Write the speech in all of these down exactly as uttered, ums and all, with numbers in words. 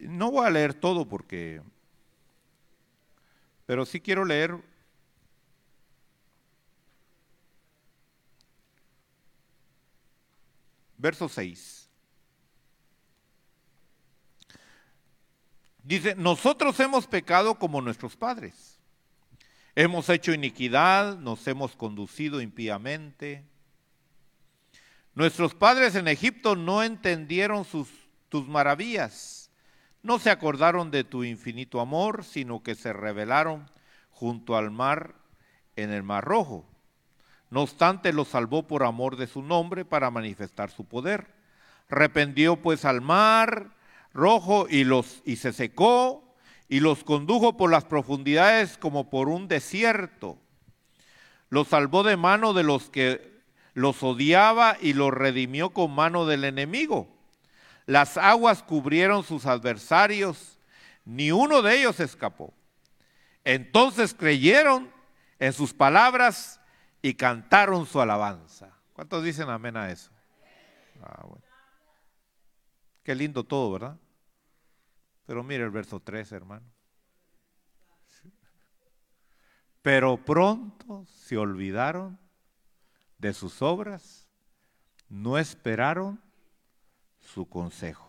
no voy a leer todo porque, pero sí quiero leer verso seis. Dice, nosotros hemos pecado como nuestros padres. Hemos hecho iniquidad, nos hemos conducido impíamente. Nuestros padres en Egipto no entendieron sus, tus maravillas. No se acordaron de tu infinito amor, sino que se rebelaron junto al mar en el Mar Rojo. No obstante, los salvó por amor de su nombre para manifestar su poder. Reprendió pues al mar Rojo y, los, y se secó y los condujo por las profundidades como por un desierto. Los salvó de mano de los que los odiaba y los redimió con mano del enemigo. Las aguas cubrieron sus adversarios, ni uno de ellos escapó. Entonces creyeron en sus palabras y cantaron su alabanza. ¿Cuántos dicen amén a eso? Ah, bueno. Qué lindo todo, ¿verdad? Pero mire el verso tres, hermano. Pero pronto se olvidaron de sus obras, no esperaron su consejo.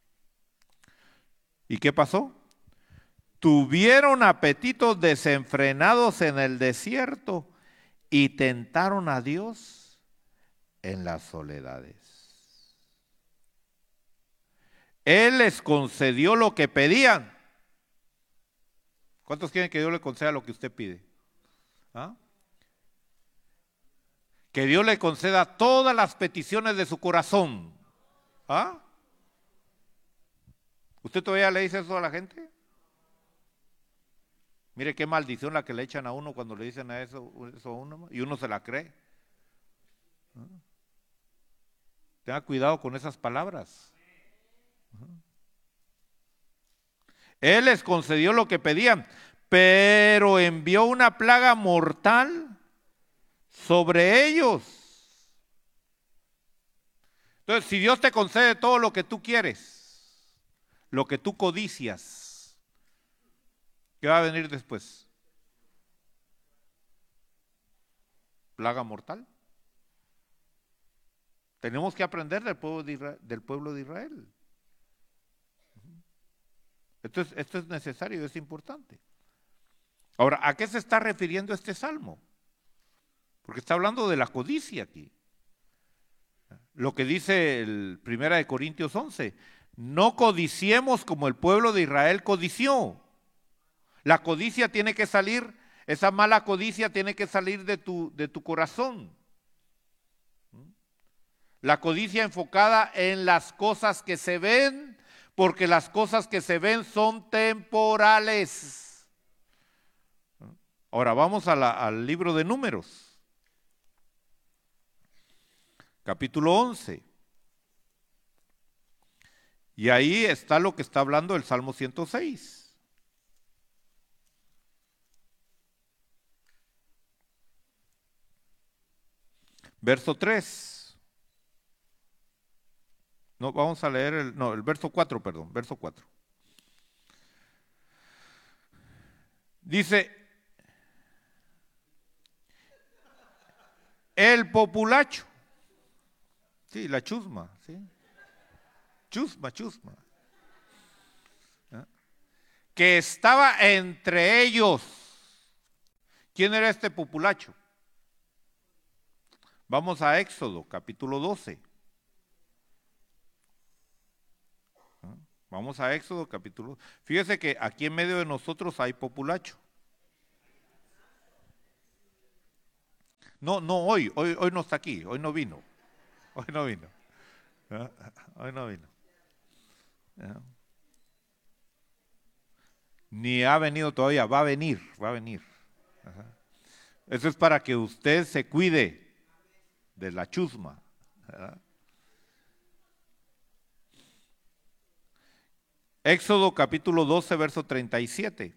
¿Y qué pasó? Tuvieron apetitos desenfrenados en el desierto y tentaron a Dios en las soledades. Él les concedió lo que pedían. ¿Cuántos quieren que Dios le conceda lo que usted pide? ¿Ah? Que Dios le conceda todas las peticiones de su corazón. ¿Ah? ¿Usted todavía le dice eso a la gente? Mire qué maldición la que le echan a uno cuando le dicen a eso, eso a uno, y uno se la cree. ¿Ah? Tenga cuidado con esas palabras. ¿Ah? Él les concedió lo que pedían, pero envió una plaga mortal sobre ellos. Entonces, si Dios te concede todo lo que tú quieres, lo que tú codicias, ¿qué va a venir después? ¿Plaga mortal? Tenemos que aprender del pueblo de Israel. Del pueblo de Israel. Esto es, esto es necesario, es importante. Ahora, ¿a qué se está refiriendo este salmo? Porque está hablando de la codicia aquí. Lo que dice el Primera de Corintios once, no codiciemos como el pueblo de Israel codició. La codicia tiene que salir, esa mala codicia tiene que salir de tu, de tu corazón. La codicia enfocada en las cosas que se ven, porque las cosas que se ven son temporales. Ahora vamos a la, al libro de Números, capítulo once. Y ahí está lo que está hablando el Salmo ciento seis. Verso tres. No, vamos a leer el, no, el verso cuatro, perdón, verso cuatro. Dice, el populacho, sí, la chusma, sí, chusma, chusma, ¿eh? Que estaba entre ellos. ¿Quién era este populacho? Vamos a Éxodo, capítulo doce. Vamos a Éxodo, capítulo. Fíjese que aquí en medio de nosotros hay populacho. No, no hoy, hoy, hoy no está aquí, hoy no vino. Hoy no vino. ¿Ah? Hoy no vino. ¿Ah? Ni ha venido todavía, va a venir, va a venir. Ajá. Eso es para que usted se cuide de la chusma. ¿Verdad? Éxodo capítulo doce, verso treinta y siete.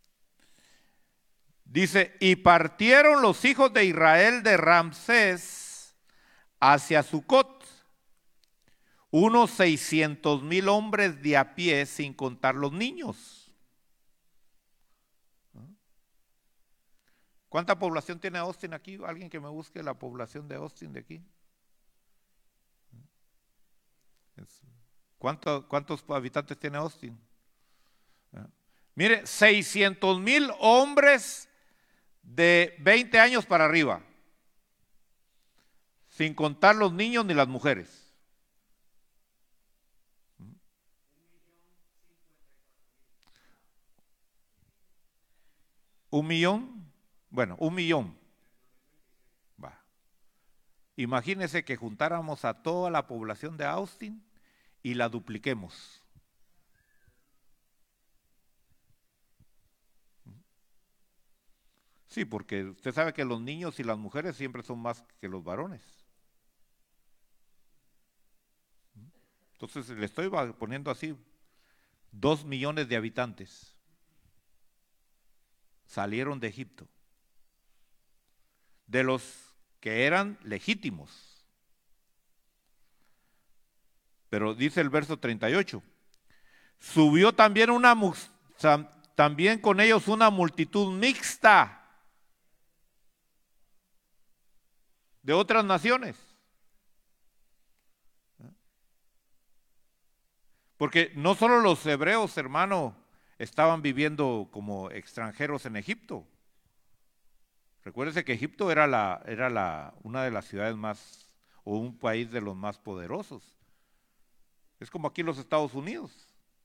Dice, y partieron los hijos de Israel de Ramsés hacia Sucot, unos seiscientos mil hombres de a pie, sin contar los niños. ¿Cuánta población tiene Austin aquí? ¿Alguien que me busque la población de Austin de aquí? ¿Cuánto, ¿Cuántos habitantes tiene Austin? Mire, seiscientos mil hombres de veinte años para arriba, sin contar los niños ni las mujeres. ¿Un millón? Bueno, un millón. Va. Imagínense que juntáramos a toda la población de Austin y la dupliquemos. Sí, porque usted sabe que los niños y las mujeres siempre son más que los varones. Entonces le estoy poniendo así, dos millones de habitantes salieron de Egipto, de los que eran legítimos. Pero dice el verso treinta y ocho, subió también, una, también con ellos una multitud mixta de otras naciones. Porque no solo los hebreos, hermano, estaban viviendo como extranjeros en Egipto. Recuérdese que Egipto era, la, era la, una de las ciudades más, o un país de los más poderosos. Es como aquí los Estados Unidos.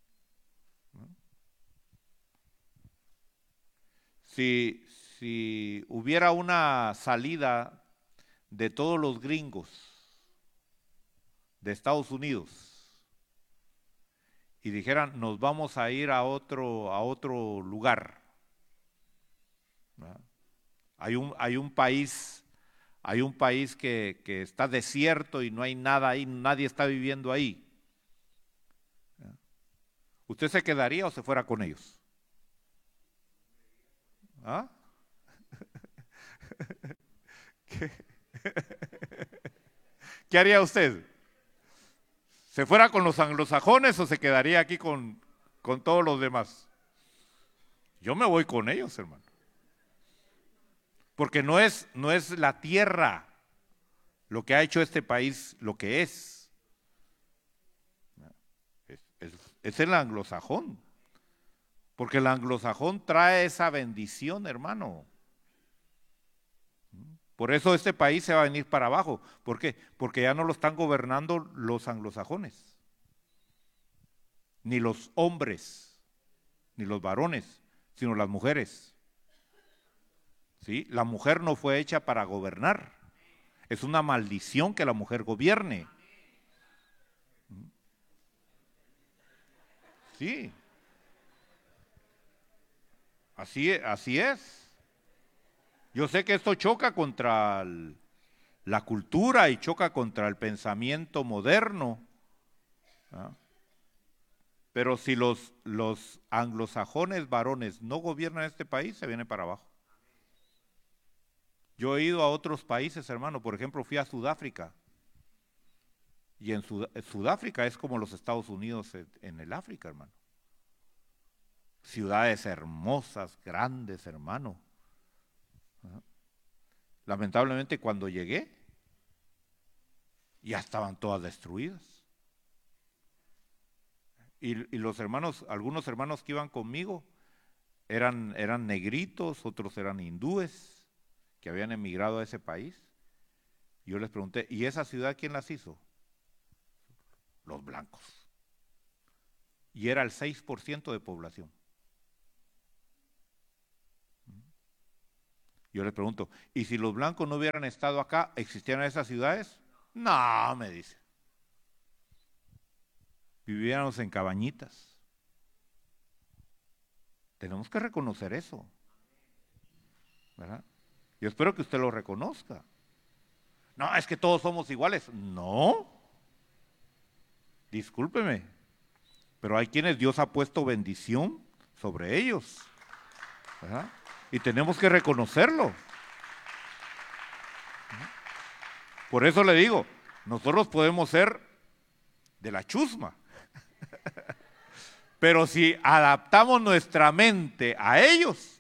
Si, si hubiera una salida de todos los gringos de Estados Unidos y dijeran, nos vamos a ir a otro, a otro lugar. ¿Verdad? Hay un, hay un país, hay un país que, que está desierto y no hay nada ahí, nadie está viviendo ahí. ¿Verdad? ¿Usted se quedaría o se fuera con ellos? ¿Ah? ¿Qué? ¿Qué haría usted? ¿Se fuera con los anglosajones o se quedaría aquí con, con todos los demás? Yo me voy con ellos, hermano. Porque no es, no es la tierra lo que ha hecho este país lo que es. Es, es, es el anglosajón. Porque el anglosajón trae esa bendición, hermano. Por eso este país se va a venir para abajo. ¿Por qué? Porque ya no lo están gobernando los anglosajones, ni los hombres, ni los varones, sino las mujeres. ¿Sí? La mujer no fue hecha para gobernar. Es una maldición que la mujer gobierne. Sí. Así, así es. Yo sé que esto choca contra el, la cultura y choca contra el pensamiento moderno, ¿ah? Pero si los, los anglosajones varones no gobiernan este país, se viene para abajo. Yo he ido a otros países, hermano, por ejemplo, fui a Sudáfrica, y en Sud, Sudáfrica es como los Estados Unidos en, en el África, hermano. Ciudades hermosas, grandes, hermano. Lamentablemente cuando llegué ya estaban todas destruidas y, y los hermanos, algunos hermanos que iban conmigo eran, eran negritos, otros eran hindúes que habían emigrado a ese país. Yo les pregunté, ¿y esa ciudad quién las hizo? Los blancos. Y era el seis por ciento de población. Yo les pregunto, ¿y si los blancos no hubieran estado acá, existieran esas ciudades? No, me dice. Viviéramos en cabañitas. Tenemos que reconocer eso, ¿verdad? Yo espero que usted lo reconozca. No, es que todos somos iguales. No. Discúlpeme, pero hay quienes Dios ha puesto bendición sobre ellos, ¿verdad? Y tenemos que reconocerlo. Por eso le digo, nosotros podemos ser de la chusma. Pero si adaptamos nuestra mente a ellos,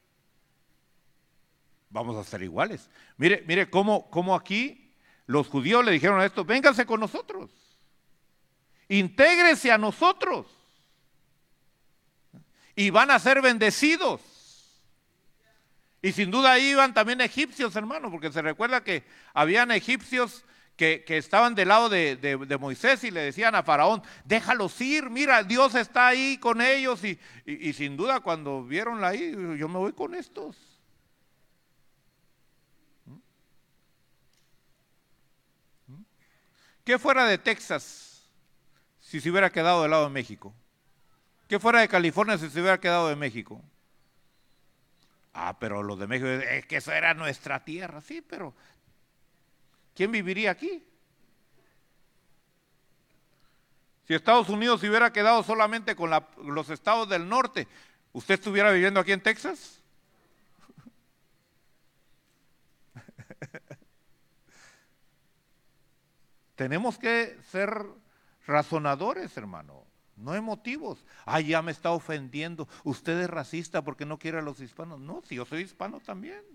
vamos a ser iguales. Mire, mire cómo, cómo aquí los judíos le dijeron a estos: vénganse con nosotros, intégrese a nosotros y van a ser bendecidos. Y sin duda ahí iban también egipcios, hermano, porque se recuerda que habían egipcios que, que estaban del lado de, de, de Moisés y le decían a Faraón: déjalos ir, mira, Dios está ahí con ellos. Y, y, y sin duda cuando vieron ahí, yo me voy con estos. ¿Qué fuera de Texas si se hubiera quedado del lado de México? ¿Qué fuera de California si se hubiera quedado de México? Ah, pero los de México, es que eso era nuestra tierra. Sí, pero ¿quién viviría aquí? Si Estados Unidos se hubiera quedado solamente con la, los estados del norte, ¿usted estuviera viviendo aquí en Texas? Tenemos que ser razonadores, hermano, no emotivos. Ay, ya me está ofendiendo. Usted es racista porque no quiere a los hispanos. No, si yo soy hispano también.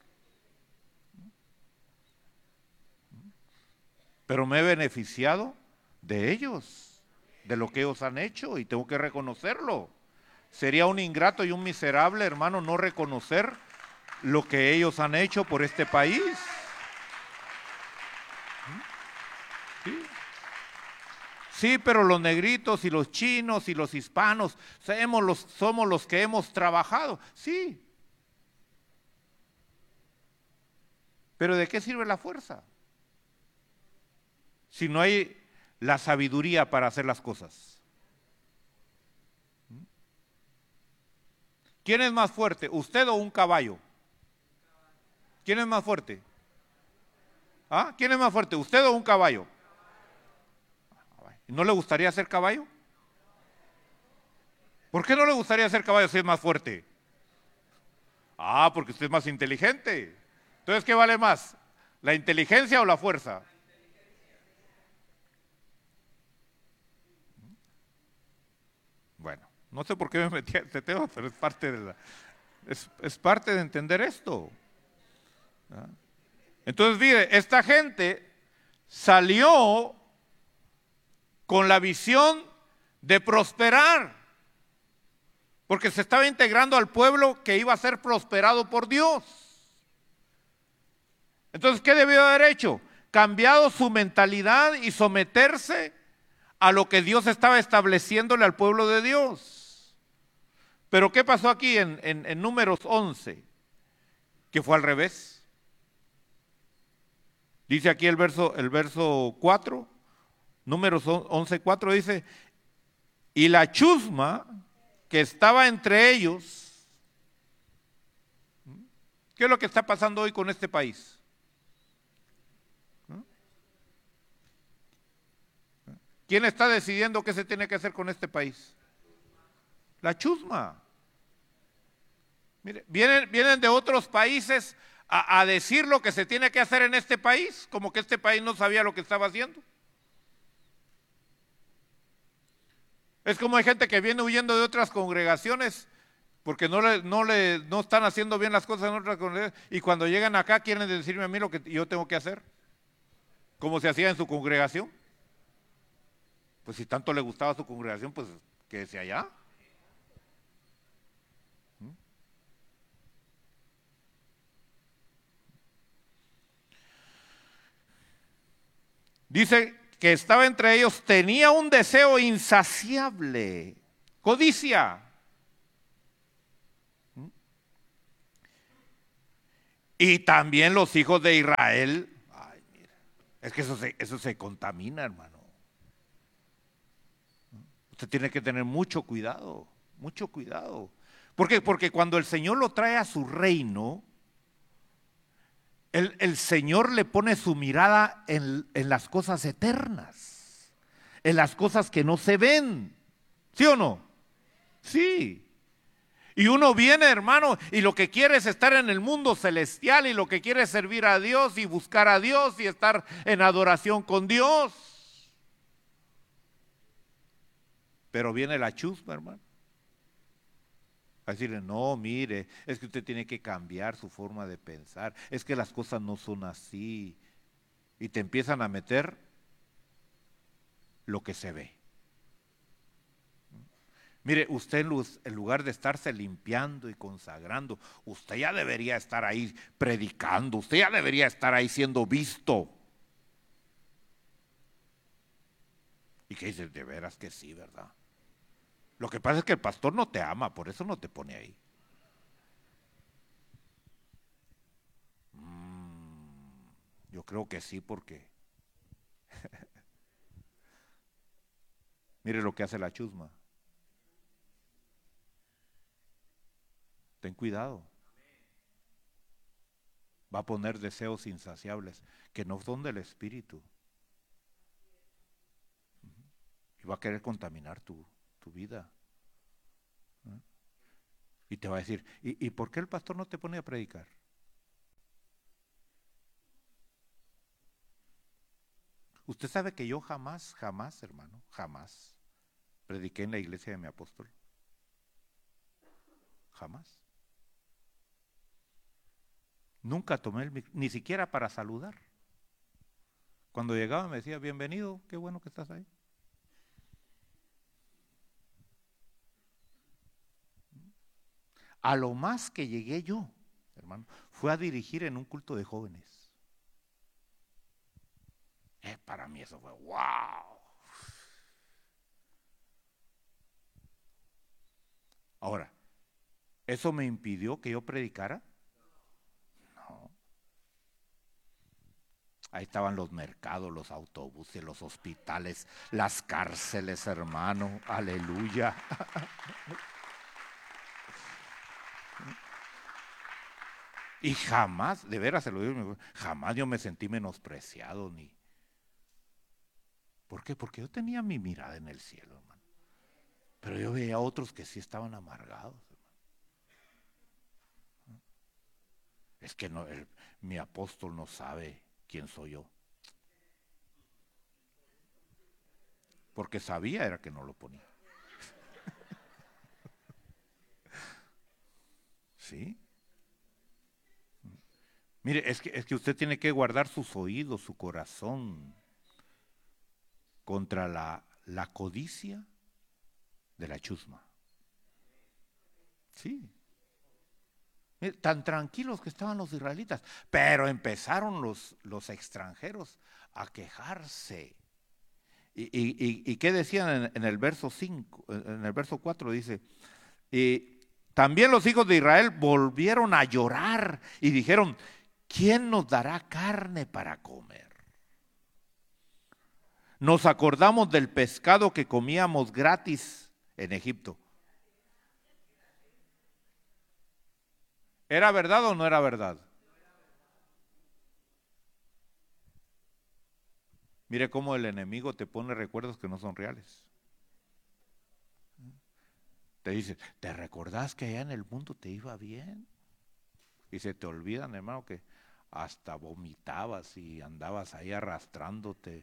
Pero me he beneficiado de ellos, de lo que ellos han hecho, y tengo que reconocerlo. Sería un ingrato y un miserable, hermano, no reconocer lo que ellos han hecho por este país. Sí. Sí, pero los negritos y los chinos y los hispanos somos los, somos los que hemos trabajado. Sí. Pero ¿de qué sirve la fuerza si no hay la sabiduría para hacer las cosas? ¿Quién es más fuerte, usted o un caballo? ¿Quién es más fuerte? ¿Ah? ¿Quién es más fuerte, usted o un caballo? ¿No le gustaría ser caballo? ¿Por qué no le gustaría ser caballo si es más fuerte? Ah, porque usted es más inteligente. Entonces, ¿qué vale más? ¿La inteligencia o la fuerza? Bueno, no sé por qué me metí a este tema, pero es parte de la, es, es parte de entender esto. ¿Ah? Entonces, mire, esta gente salió con la visión de prosperar, porque se estaba integrando al pueblo que iba a ser prosperado por Dios. Entonces, ¿qué debió haber hecho? Cambiado su mentalidad y someterse a lo que Dios estaba estableciéndole al pueblo de Dios. Pero ¿qué pasó aquí en, en, en Números once? Que fue al revés. Dice aquí el verso, el verso cuatro, Números once, cuatro dice: y la chusma que estaba entre ellos. ¿Qué es lo que está pasando hoy con este país? ¿Quién está decidiendo qué se tiene que hacer con este país? La chusma. Mire, vienen, vienen de otros países a, a decir lo que se tiene que hacer en este país, como que este país no sabía lo que estaba haciendo. Es como hay gente que viene huyendo de otras congregaciones porque no, le, no, le, no están haciendo bien las cosas en otras congregaciones, y cuando llegan acá quieren decirme a mí lo que yo tengo que hacer, como se hacía en su congregación. Pues si tanto le gustaba a su congregación, pues quédese allá. Dice que estaba entre ellos, tenía un deseo insaciable, codicia. Y también los hijos de Israel. Ay, mira, es que eso se, eso se contamina, hermano. Usted tiene que tener mucho cuidado, mucho cuidado. ¿Por qué? Porque cuando el Señor lo trae a su reino, El, el Señor le pone su mirada en, en las cosas eternas, en las cosas que no se ven. ¿Sí o no? Sí. Y uno viene, hermano, y lo que quiere es estar en el mundo celestial, y lo que quiere es servir a Dios y buscar a Dios y estar en adoración con Dios. Pero viene la chusma, hermano. A decirle, no, mire, es que usted tiene que cambiar su forma de pensar. Es que las cosas no son así. Y te empiezan a meter lo que se ve. Mire, usted en lugar de estarse limpiando y consagrando, usted ya debería estar ahí predicando, usted ya debería estar ahí siendo visto. Y que dice, de veras que sí, ¿verdad? Lo que pasa es que el pastor no te ama, por eso no te pone ahí. Mm, yo creo que sí, porque mire lo que hace la chusma. Ten cuidado. Va a poner deseos insaciables que no son del espíritu. Y va a querer contaminar tu, tu vida. ¿Eh? Y te va a decir, ¿y, ¿y por qué el pastor no te pone a predicar? Usted sabe que yo jamás, jamás, hermano, jamás prediqué en la iglesia de mi apóstol. Jamás. Nunca tomé el micrófono, ni siquiera para saludar. Cuando llegaba me decía, bienvenido, qué bueno que estás ahí. A lo más que llegué yo, hermano, fue a dirigir en un culto de jóvenes. Eh, para mí eso fue wow. Ahora, ¿eso me impidió que yo predicara? No. Ahí estaban los mercados, los autobuses, los hospitales, las cárceles, hermano. Aleluya. Y jamás, de veras se lo digo, jamás yo me sentí menospreciado ni. ¿Por qué? Porque yo tenía mi mirada en el cielo, hermano. Pero yo veía a otros que sí estaban amargados, hermano. Es que no, el, mi apóstol no sabe quién soy yo. Porque sabía era que no lo ponía. ¿Sí? Mire, es que, es que usted tiene que guardar sus oídos, su corazón contra la, la codicia de la chusma. Sí. Mire, tan tranquilos que estaban los israelitas, pero empezaron los, los extranjeros a quejarse. ¿Y, y, y, y qué decían en, en el verso cinco, en el verso cuatro? Dice, y también los hijos de Israel volvieron a llorar y dijeron, ¿quién nos dará carne para comer? Nos acordamos del pescado que comíamos gratis en Egipto. ¿Era verdad o no era verdad? Mire cómo el enemigo te pone recuerdos que no son reales. Te dice, ¿te recordás que allá en el mundo te iba bien? Y se te olvidan, hermano, que hasta vomitabas y andabas ahí arrastrándote.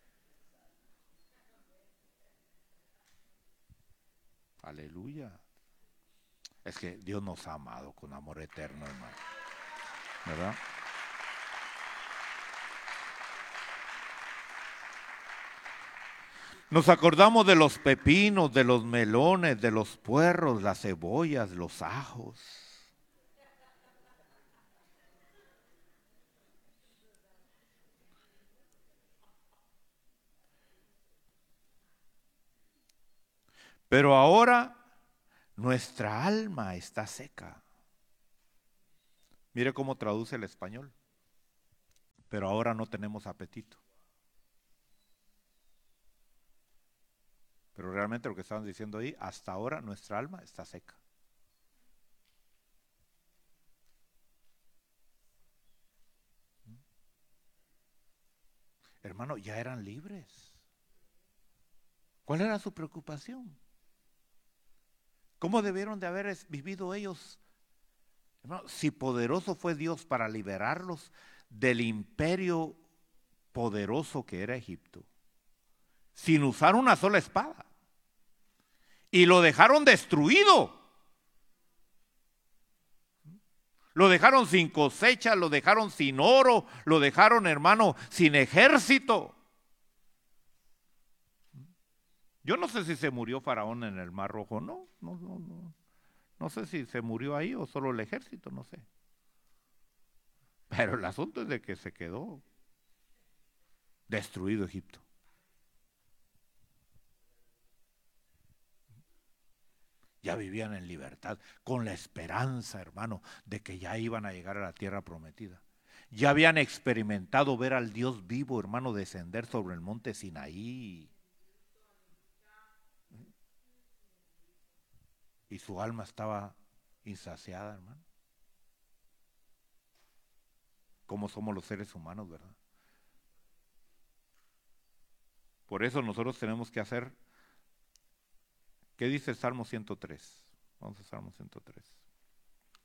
Aleluya. Es que Dios nos ha amado con amor eterno, hermano. ¿Verdad? Nos acordamos de los pepinos, de los melones, de los puerros, las cebollas, los ajos. Pero ahora nuestra alma está seca. Mire cómo traduce el español. Pero ahora no tenemos apetito. Pero realmente lo que estaban diciendo ahí, hasta ahora nuestra alma está seca. Hermano, ya eran libres. ¿Cuál era su preocupación? ¿Cómo debieron de haber vivido ellos? Hermano, si poderoso fue Dios para liberarlos del imperio poderoso que era Egipto, sin usar una sola espada. y lo dejaron destruido. Lo dejaron sin cosecha, lo dejaron sin oro, lo dejaron, hermano, sin ejército. Yo no sé si se murió Faraón en el Mar Rojo, no, no, no, no. No sé si se murió ahí o solo el ejército, no sé. Pero el asunto es de que se quedó destruido Egipto. Ya vivían en libertad, con la esperanza, hermano, de que ya iban a llegar a la tierra prometida. Ya habían experimentado ver al Dios vivo, hermano, descender sobre el monte Sinaí. Y su alma estaba insaciada, hermano. Como somos los seres humanos, ¿verdad? Por eso nosotros tenemos que hacer, ¿qué dice el Salmo ciento tres? Vamos a Salmo ciento tres.